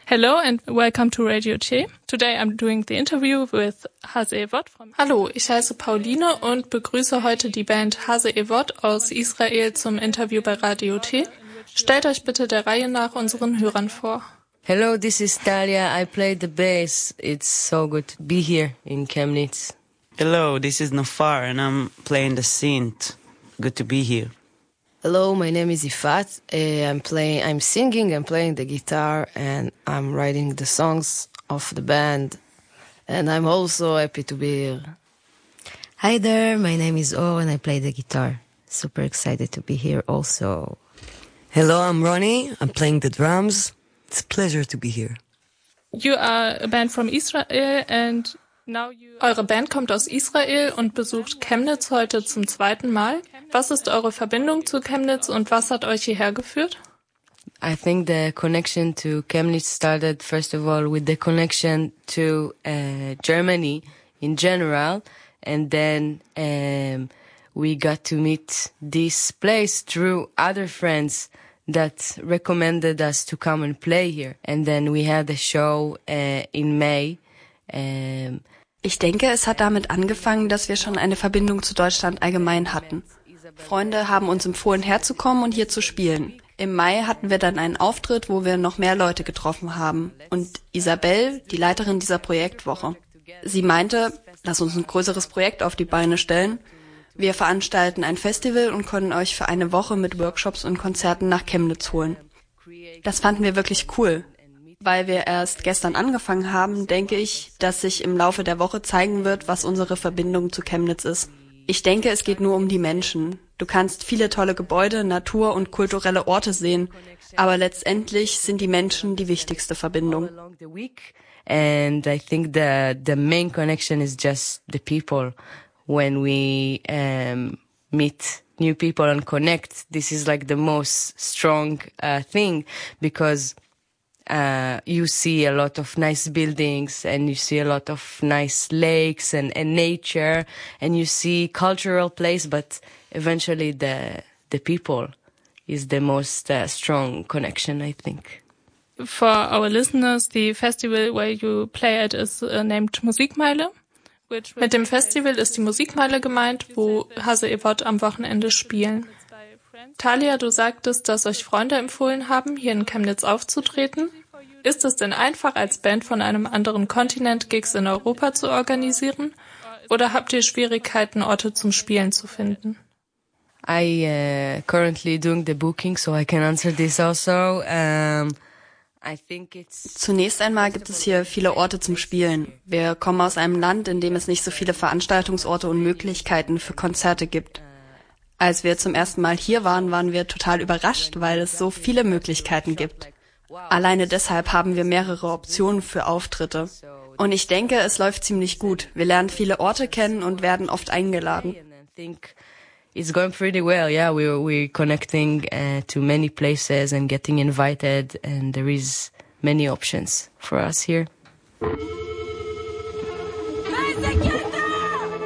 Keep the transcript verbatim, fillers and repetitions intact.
Hello and welcome to Radio T. Today I'm doing the interview with Hase Evod. Hallo, ich heiße Pauline und begrüße heute die Band Hase Evod aus Israel zum Interview bei Radio T. Stellt euch bitte der Reihe nach unseren Hörern vor. Hello, this is Talia. I play the bass. It's so good to be here in Chemnitz. Hello, this is Nofar and I'm playing the synth. Good to be here. Hello, my name is Ifat. Uh, I'm playing, I'm singing, I'm playing the guitar, and I'm writing the songs of the band. And I'm also happy to be here. Hi there, my name is O and I play the guitar. Super excited to be here also. Hello, I'm Ronnie. I'm playing the drums. It's a pleasure to be here. You are a band from Israel and now you... Eure Band kommt aus Israel und besucht Chemnitz heute zum zweiten Mal. Was ist eure Verbindung zu Chemnitz und was hat euch hierher geführt? I think the connection to Chemnitz started, first of all, with the connection to uh, Germany in general. And then um, we got to meet this place through other friends that recommended us to come and play here. And then we had a show uh, in May. Um, Ich denke, es hat damit angefangen, dass wir schon eine Verbindung zu Deutschland allgemein hatten. Freunde haben uns empfohlen, herzukommen und hier zu spielen. Im Mai hatten wir dann einen Auftritt, wo wir noch mehr Leute getroffen haben. Und Isabel, die Leiterin dieser Projektwoche. Sie meinte, lass uns ein größeres Projekt auf die Beine stellen. Wir veranstalten ein Festival und können euch für eine Woche mit Workshops und Konzerten nach Chemnitz holen. Das fanden wir wirklich cool. Weil wir erst gestern angefangen haben, denke ich, dass sich im Laufe der Woche zeigen wird, was unsere Verbindung zu Chemnitz ist. Ich denke, es geht nur um die Menschen. Du kannst viele tolle Gebäude, Natur und kulturelle Orte sehen, aber letztendlich sind die Menschen die wichtigste Verbindung. And I think the the main connection is just the people. When we um, meet new people and connect, this is like the most strong uh, thing because Uh, you see a lot of nice buildings and you see a lot of nice lakes and, and nature and you see cultural place, but eventually the the people is the most uh, strong connection, I think. For our listeners, the festival where you play at is uh, named Musikmeile. Mit dem Festival ist die Musikmeile gemeint, wo Hase Evod am Wochenende spielen. Talia, du sagtest, dass euch Freunde empfohlen haben, hier in Chemnitz aufzutreten. Ist es denn einfach, als Band von einem anderen Kontinent Gigs in Europa zu organisieren? Oder habt ihr Schwierigkeiten, Orte zum Spielen zu finden? I uh, currently doing the booking, so I can answer this also. Um, I think it's Zunächst einmal gibt es hier viele Orte zum Spielen. Wir kommen aus einem Land, in dem es nicht so viele Veranstaltungsorte und Möglichkeiten für Konzerte gibt. Als wir zum ersten Mal hier waren, waren wir total überrascht, weil es so viele Möglichkeiten gibt. Alleine deshalb haben wir mehrere Optionen für Auftritte. Und ich denke, es läuft ziemlich gut. Wir lernen viele Orte kennen und werden oft eingeladen. It's going pretty well, yeah. We're, we're connecting uh, to many places and getting invited, and there is many options for us here.